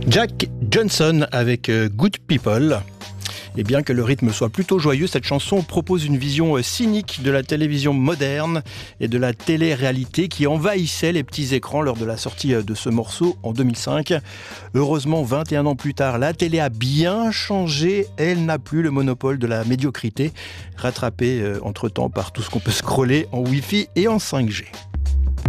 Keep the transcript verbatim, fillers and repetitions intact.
Jack Johnson avec euh, Good People. Et bien que le rythme soit plutôt joyeux, cette chanson propose une vision euh, cynique de la télévision moderne et de la télé-réalité qui envahissait les petits écrans lors de la sortie euh, de ce morceau en deux mille cinq. Heureusement, vingt et un ans plus tard, la télé a bien changé. Elle n'a plus le monopole de la médiocrité, rattrapée euh, entre-temps par tout ce qu'on peut scroller en Wi-Fi et en cinq G.